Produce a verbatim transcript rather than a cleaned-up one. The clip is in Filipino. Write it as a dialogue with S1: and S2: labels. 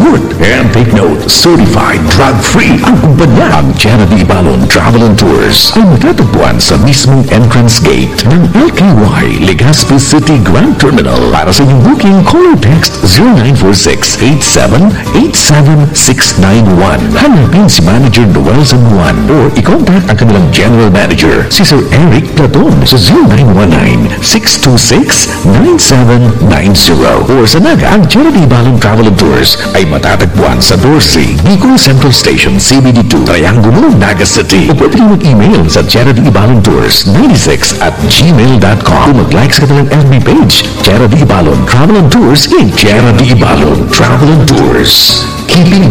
S1: Resort. And take note, certified drug-free ang kumpanya. Ang Charity Balon Travel and Tours ay matatagpuan sa mismong entrance gate ng L K Y Legazpi City Grand Terminal. Para sa inyong booking, call or text zero nine four six, eight seven eight seven six nine one. Hanapin si Manager Noel San Juan or i-contact ang kanilang General Manager, si Sir Eric Platon sa zero nine one nine, six two six, nine seven nine zero. Or sa Naga, ang Charity Balon Travel and Tours ay matatagpuan sa Dorsey, Bicol Central Station, C B D two, Triangulo, Naga City. O pwede rin mag-email sa Charity Balon Tours ninety-six at gmail dot com. Kung mag-like sa kanilang F B page, Charity Balon Travel and Tours in Charity Balon Travel and Tours. Keeping